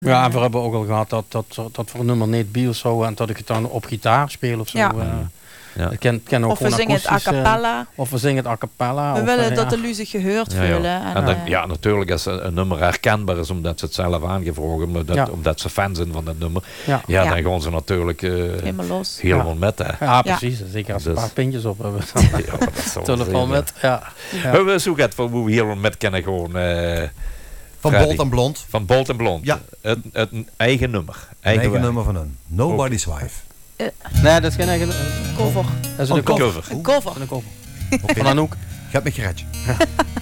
Ja, en we hebben ook al gehad dat voor een nummer niet bio zou en dat ik het dan op gitaar speel of zo. Ja. Ik ken ook Of we zingen het a cappella. Of we zingen het a cappella. We willen dat de lui zich gehoord voelen. En dan, natuurlijk als een nummer herkenbaar is omdat ze het zelf aangevraagd, omdat ze fan zijn van het nummer. Dan gaan ze natuurlijk helemaal los. Helemaal met. Hè. Ja, precies. Zeker als ze een paar pintjes op hebben. Telefoon met. We zoeken het voor hoe we helemaal met kunnen gewoon. Van Bolt en Blond. Van Bolt en Blond. Ja. Het eigen nummer. Eigen nummer van hun. Nobody's Wife. Nee, dat is geen eigen cover. Dat is een cover. Een cover. Van Anouk. Gaat met je ratje.